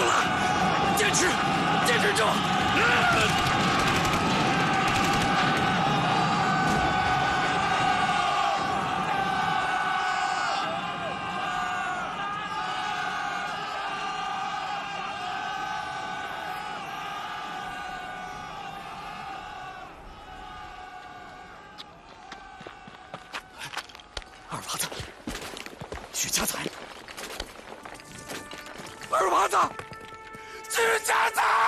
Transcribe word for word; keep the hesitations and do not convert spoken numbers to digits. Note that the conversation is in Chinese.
了！坚持，坚持住！啊 二娃子，去家财！二娃子，去家财！